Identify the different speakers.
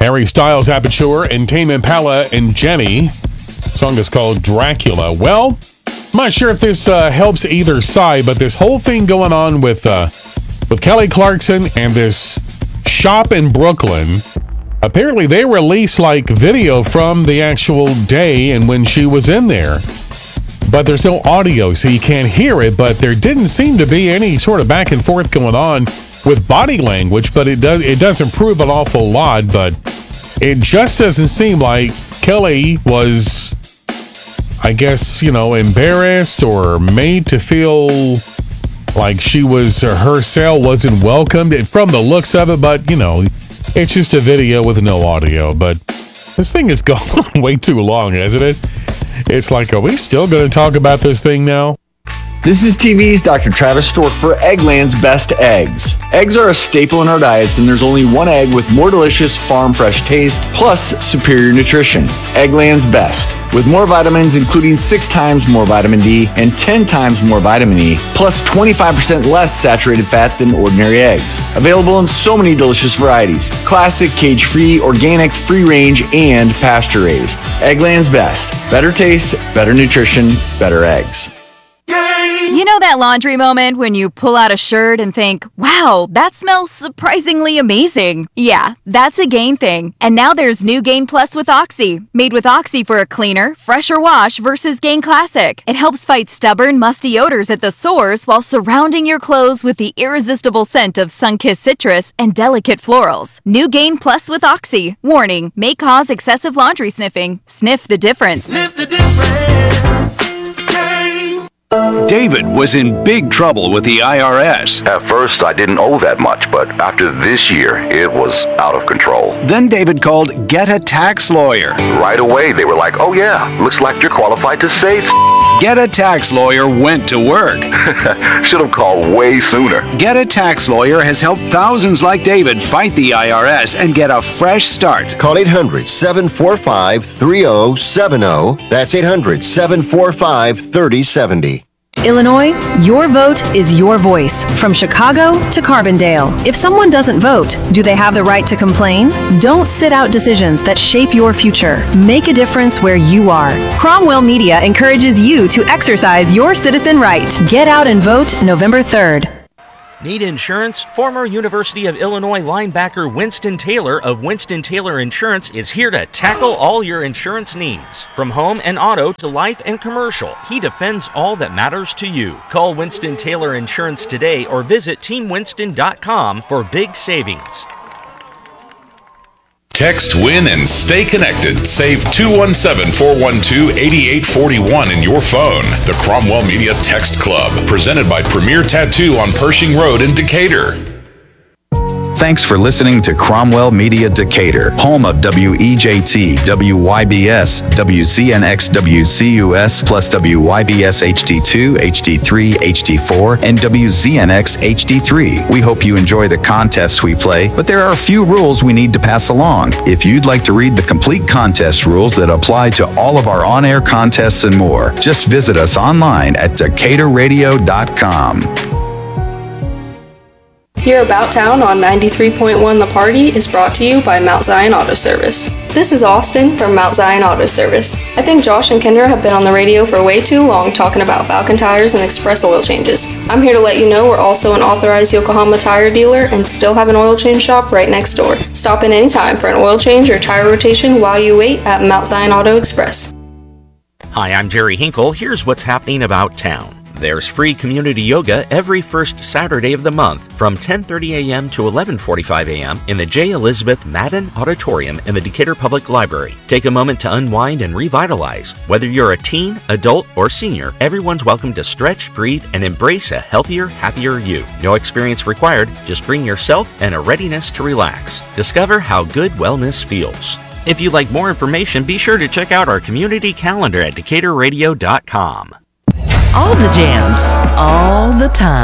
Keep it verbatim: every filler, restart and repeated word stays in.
Speaker 1: Harry Styles, Aperture, and Tame Impala and Jenny. The song is called Dracula. Well, I'm not sure if this uh, helps either side, but this whole thing going on with uh, with Kelly Clarkson and this shop in Brooklyn, apparently they released like video from the actual day and when she was in there. But there's no audio, so you can't hear it. But there didn't seem to be any sort of back and forth going on with body language, but it does it does improve an awful lot. But it just doesn't seem like Kelly was, I guess, you know, embarrassed or made to feel like she was, uh, her sale wasn't welcomed from the looks of it. But, you know, it's just a video with no audio. But this thing has gone way too long, hasn't it? It's like, are we still going to talk about this thing now?
Speaker 2: This is T V's Doctor Travis Stork for Eggland's Best Eggs. Eggs are a staple in our diets, and there's only one egg with more delicious farm fresh taste plus superior nutrition. Eggland's Best. With more vitamins, including six times more vitamin D and ten times more vitamin E, plus twenty-five percent less saturated fat than ordinary eggs. Available in so many delicious varieties. Classic, cage-free, organic, free-range, and pasture-raised. Eggland's Best. Better taste, better nutrition, better eggs.
Speaker 3: You know that laundry moment when you pull out a shirt and think, wow, that smells surprisingly amazing. Yeah, that's a Gain thing. And now there's new Gain Plus with Oxy. Made with Oxy for a cleaner, fresher wash versus Gain Classic. It helps fight stubborn, musty odors at the source while surrounding your clothes with the irresistible scent of sun-kissed citrus and delicate florals. New Gain Plus with Oxy. Warning, may cause excessive laundry sniffing. Sniff the difference.
Speaker 4: Sniff the difference. Gain.
Speaker 5: David was in big trouble with the I R S.
Speaker 6: At first, I didn't owe that much, but after this year, it was out of control.
Speaker 5: Then David called Get a Tax Lawyer.
Speaker 6: Right away, they were like, oh yeah, looks like you're qualified to say
Speaker 5: Get a Tax Lawyer went to work.
Speaker 6: Should have called way sooner.
Speaker 5: Get a Tax Lawyer has helped thousands like David fight the I R S and get a fresh start.
Speaker 7: Call eight hundred, seven four five, three oh seven oh. That's eight hundred, seven four five, three oh seven oh.
Speaker 8: Illinois, your vote is your voice. From Chicago to Carbondale. If someone doesn't vote, do they have the right to complain? Don't sit out decisions that shape your future. Make a difference where you are. Cromwell Media encourages you to exercise your citizen right. Get out and vote November third.
Speaker 9: Need insurance? Former University of Illinois linebacker Winston Taylor of Winston Taylor Insurance is here to tackle all your insurance needs. From home and auto to life and commercial, he defends all that matters to you. Call Winston Taylor Insurance today or visit team winston dot com for big savings.
Speaker 10: Text, win, and stay connected. Save two one seven, four one two, eight eight four one in your phone. The Cromwell Media Text Club, presented by Premier Tattoo on Pershing Road in Decatur.
Speaker 11: Thanks for listening to Cromwell Media Decatur, home of W E J T, W Y B S, W Z N X, W C U S, plus W Y B S H D two, H D three, H D four, and W Z N X H D three. We hope you enjoy the contests we play, but there are a few rules we need to pass along. If you'd like to read the complete contest rules that apply to all of our on-air contests and more, just visit us online at decatur radio dot com.
Speaker 12: Your About Town on ninety-three point one The Party is brought to you by Mount Zion Auto Service. This is Austin from Mount Zion Auto Service. I think Josh and Kendra have been on the radio for way too long talking about Falcon tires and express oil changes. I'm here to let you know we're also an authorized Yokohama tire dealer and still have an oil change shop right next door. Stop in anytime for an oil change or tire rotation while you wait at Mount Zion Auto Express.
Speaker 9: Hi, I'm Jerry Hinkle. Here's what's happening about town. There's free community yoga every first Saturday of the month from ten thirty a.m. to eleven forty-five a.m. in the J. Elizabeth Madden Auditorium in the Decatur Public Library. Take a moment to unwind and revitalize. Whether you're a teen, adult, or senior, everyone's welcome to stretch, breathe, and embrace a healthier, happier you. No experience required, just bring yourself and a readiness to relax. Discover how good wellness feels. If you'd like more information, be sure to check out our community calendar at decatur radio dot com.
Speaker 13: All the jams, all the time.